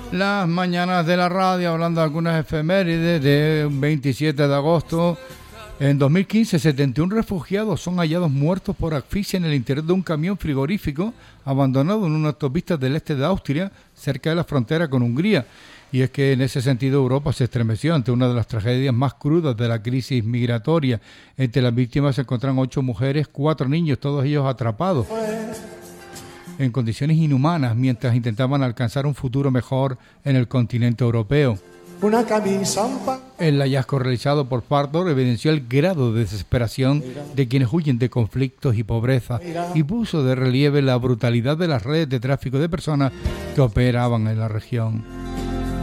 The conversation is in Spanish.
Las mañanas de la radio, hablando de algunas efemérides de 27 de agosto. En 2015, 71 refugiados son hallados muertos por asfixia en el interior de un camión frigorífico abandonado en una autopista del este de Austria, cerca de la frontera con Hungría. Y es que en ese sentido Europa se estremeció ante una de las tragedias más crudas de la crisis migratoria. Entre las víctimas se encuentran 8 mujeres, 4 niños, todos ellos atrapados en condiciones inhumanas mientras intentaban alcanzar un futuro mejor en el continente europeo. El hallazgo realizado por Fardor evidenció el grado de desesperación de quienes huyen de conflictos y pobreza y puso de relieve la brutalidad de las redes de tráfico de personas que operaban en la región.